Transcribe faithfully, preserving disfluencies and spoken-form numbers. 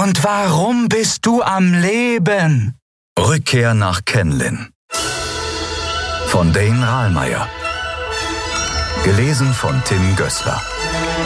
Und warum bist du am Leben? Rückkehr nach Kenlin. Von Dane Rahlmeier. Gelesen von Tim Gößler.